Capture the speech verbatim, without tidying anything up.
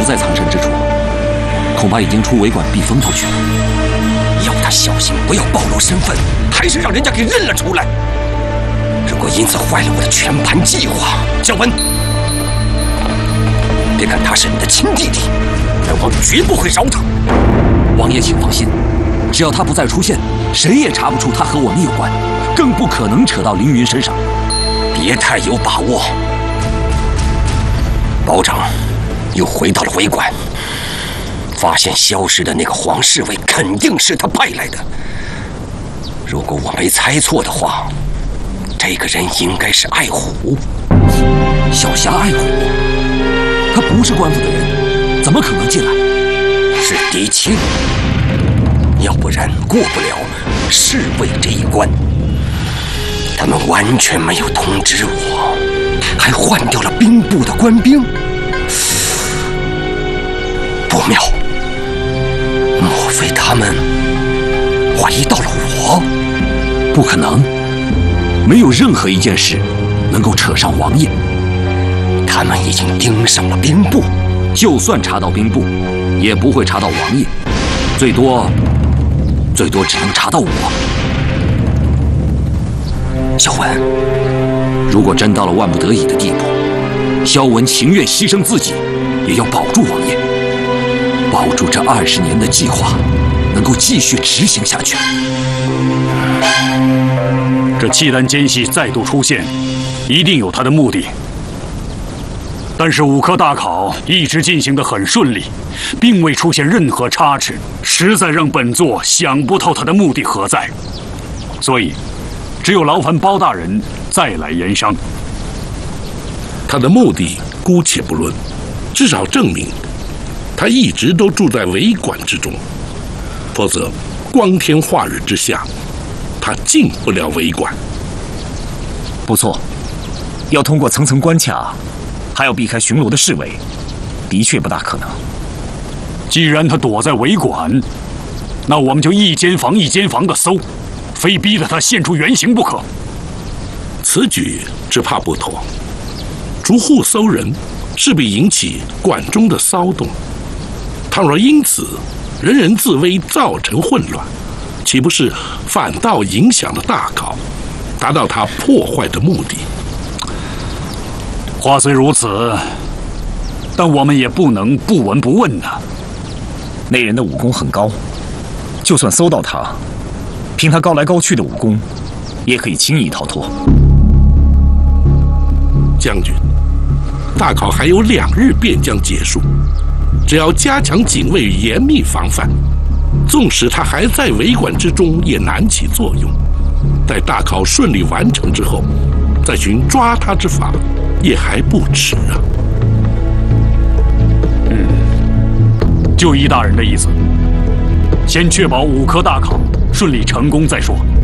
在藏身之处，恐怕已经出围馆避风头去了。 要他小心，不要暴露身份，还是让人家给认了出来。如果因此坏了我的全盘计划，小文，别看他是你的亲弟弟，本王绝不会饶他。 王爷，请放心，只要他不再出现，谁也查不出他和我们有关，更不可能扯到凌云身上。 别太有把握。保长又回到了围馆，发现消失的那个黄侍卫肯定是他派来的。如果我没猜错的话，这个人应该是爱虎。 小侠爱虎，他不是官府的人，怎么可能进来？ 是嫡亲，要不然过不了侍卫这一关。他们完全没有通知我，还换掉了兵部的官兵，不妙。莫非他们怀疑到了我？ 不可能，没有任何一件事能够扯上王爷。 他们已经盯上了兵部， 就算查到兵部，也不会查到王爷，最多，最多只能查到我。 萧文， 如果真到了万不得已的地步，萧文情愿牺牲自己，也要保住王爷，保住这二十年的计划能够继续执行下去。 这契丹奸细再度出现，一定有他的目的。但是五科大考一直进行得很顺利，并未出现任何差池，实在让本座想不透他的目的何在。所以，只有劳烦包大人再来研商。 他的目的姑且不论，至少证明他一直都住在围馆之中，否则光天化日之下，他进不了围馆。 不错，要通过层层关卡，还要避开巡逻的侍卫，的确不大可能。 既然他躲在围馆，那我们就一间房一间房的搜，非逼得他现出原形不可。 此举只怕不妥，逐户搜人，势必引起馆中的骚动。倘若因此人人自危，造成混乱，岂不是反倒影响了大考，达到他破坏的目的？ 话虽如此，但我们也不能不闻不问呐。 那人的武功很高，就算搜到他，凭他高来高去的武功，也可以轻易逃脱。 将军，大考还有两日便将结束，只要加强警卫，严密防范，纵使他还在围馆之中，也难起作用。待大考顺利完成之后，再寻抓他之法，也还不迟啊。 嗯，就依大人的意思，先确保五科大考顺利成功再说。